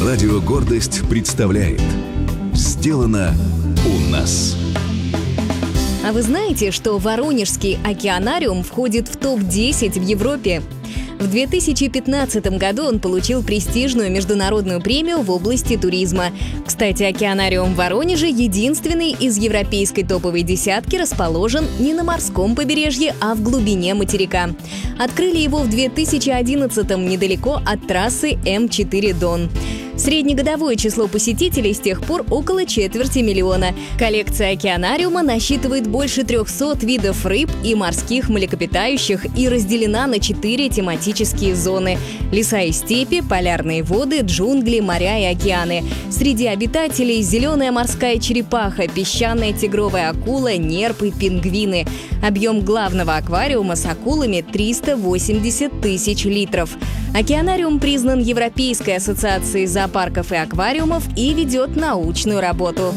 Радио «Гордость» представляет «Сделано у нас». А вы знаете, что Воронежский океанариум входит в топ-10 в Европе? В 2015 году он получил престижную международную премию в области туризма. Кстати, океанариум в Воронеже единственный из европейской топовой десятки расположен не на морском побережье, а в глубине материка. Открыли его в 2011-м недалеко от трассы М4 Дон. Среднегодовое число посетителей с тех пор около 250 000. Коллекция океанариума насчитывает больше 300 видов рыб и морских млекопитающих и разделена на 4 тематические зоны – леса и степи, полярные воды, джунгли, моря и океаны. Среди обитателей зеленая морская черепаха, песчаная тигровая акула, нерпы, пингвины. Объем главного аквариума с акулами – 380 000 литров. Океанариум признан Европейской ассоциацией зоопарков и аквариумов и ведет научную работу.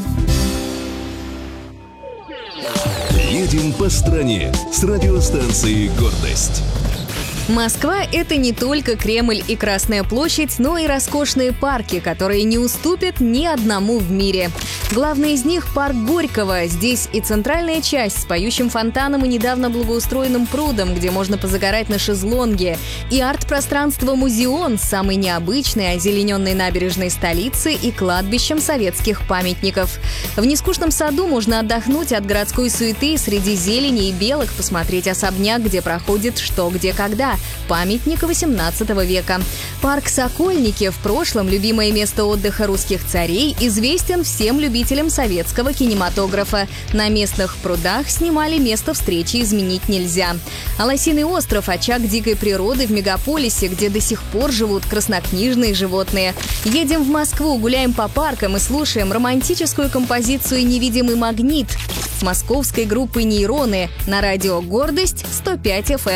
Едем по стране с радиостанцией «Гордость». Москва – это не только Кремль и Красная площадь, но и роскошные парки, которые не уступят ни одному в мире. Главный из них – парк Горького. Здесь и центральная часть с поющим фонтаном и недавно благоустроенным прудом, где можно позагорать на шезлонге, и арт-пространство «Музеон» с самой необычной озелененной набережной столицы и кладбищем советских памятников. В нескучном саду можно отдохнуть от городской суеты, среди зелени и белок посмотреть особняк, где проходит «Что, где, когда» – памятник XVIII века. Парк Сокольники, в прошлом любимое место отдыха русских царей, известен всем любителям советского кинематографа. На местных прудах снимали «Место встречи изменить нельзя». А Лосиный остров – очаг дикой природы в мегаполисе, где до сих пор живут краснокнижные животные. Едем в Москву, гуляем по паркам и слушаем романтическую композицию «Невидимый магнит» московской группы «Нейроны» на радио «Гордость» 105 FM.